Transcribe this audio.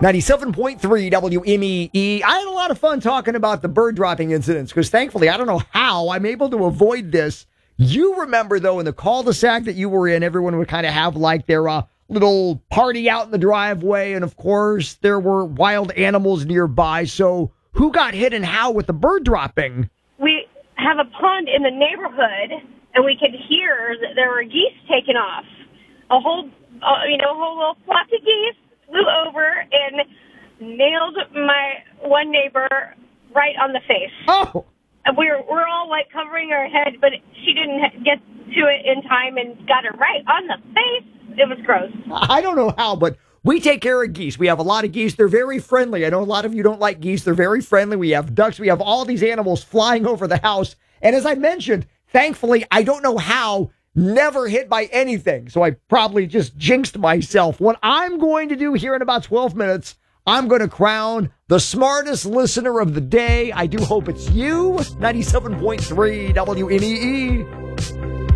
97.3 WMEE. I had a lot of fun talking about the bird dropping incidents because thankfully, I don't know how I'm able to avoid this. You remember, though, in the cul-de-sac that you were in, everyone would kind of have like their little party out in the driveway. And of course, there were wild animals nearby. So who got hit and how with the bird dropping? We have a pond in the neighborhood, and we could hear that there were geese taking off. A whole little flock of geese flew over and nailed my one neighbor right on the face. Oh! We're all like covering our head, but she didn't get to it in time and got her right on the face. It was gross. I don't know how, but we take care of geese. We have a lot of geese. They're very friendly. I know a lot of you don't like geese. They're very friendly. We have ducks. We have all these animals flying over the house. And as I mentioned, thankfully, I don't know how, never hit by anything. So I probably just jinxed myself. What I'm going to do here in about 12 minutes, I'm going to crown the smartest listener of the day. I do hope it's you. 97.3 WMEE.